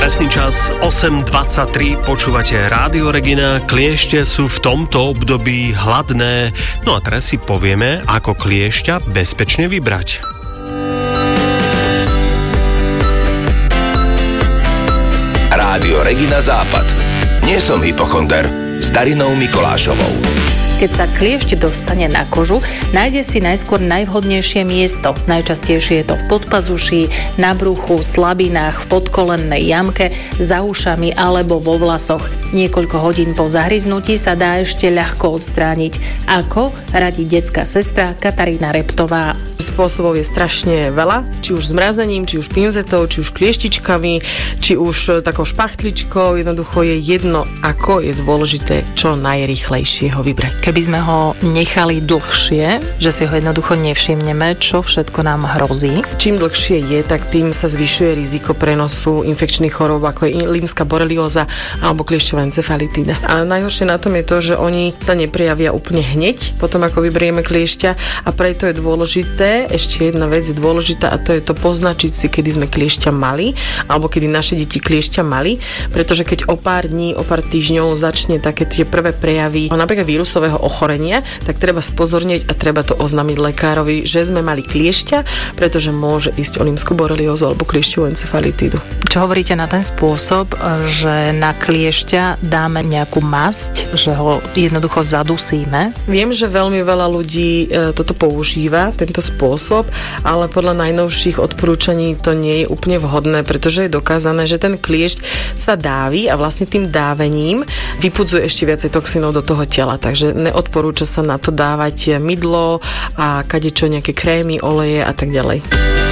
Presný čas 8:23, počúvate Rádio Regina. Kliešte sú v tomto období hladné. No a teraz si povieme, ako kliešťa bezpečne vybrať. Rádio Regina Západ. Nie som hypochonder. S Darinou Mikolášovou. Keď sa kliešť dostane na kožu, nájde si najskôr najvhodnejšie miesto. Najčastejšie je to v podpazuší, na bruchu, slabinách, v podkolennej jamke, za ušami alebo vo vlasoch. Niekoľko hodín po zahryznutí sa dá ešte ľahko odstrániť. Ako radí detská sestra Katarína Reptová. Spôsobov je strašne veľa, či už zmrazením, či už pinzetou, či už klieštičkami, či už takou špachtličkou. Jednoducho je jedno, ako je dôležité čo najrýchlejšie ho vybrať. Keby sme ho nechali dlhšie, že si ho jednoducho nevšimneme, čo všetko nám hrozí. Čím dlhšie je, tak tým sa zvyšuje riziko prenosu infekčných chorôb, ako je limská borelióza alebo kliešťová encefalitída. A najhoršie na tom je to, že oni sa neprejavia úplne hneď, potom ako vyberieme kliešťa, a preto je dôležité, ešte jedna vec je dôležitá, a to je to poznačiť si, kedy sme kliešťa mali, alebo kedy naše deti kliešťa mali, pretože keď o pár dní, o pár týždňov začne také tie prvé prejavy, napríklad vírusového ochorenia, tak treba spozornieť a treba to oznámiť lekárovi, že sme mali kliešťa, pretože môže ísť o limskú boreliózu alebo kliešťovú encefalitídu. Čo hovoríte na ten spôsob, že na kliešťa dáme nejakú masť, že ho jednoducho zadusíme? Viem, že veľmi veľa ľudí toto používa, tento spôsob, ale podľa najnovších odporúčaní to nie je úplne vhodné, pretože je dokázané, že ten kliešť sa dávi a vlastne tým dávením vypudzuje ešte viacej toxínov do toho tela, takže neodporúča sa na to dávať mydlo a kadečo, nejaké krémy, oleje a tak ďalej.